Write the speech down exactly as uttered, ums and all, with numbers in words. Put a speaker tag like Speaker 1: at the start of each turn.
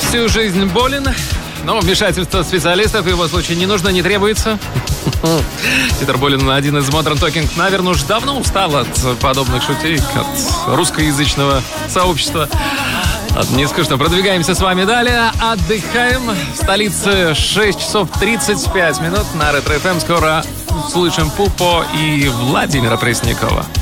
Speaker 1: всю жизнь болен, но вмешательство специалистов в его случае не нужно, не требуется. Питер Болин, один из Modern Talking, наверное, уж давно устал от подобных шутей, от русскоязычного сообщества. Не скучно. Продвигаемся с вами далее. Отдыхаем. В столице шесть часов тридцать пять минут на Ретро эф эм. Скоро слышим Пупо и Владимира Преснякова.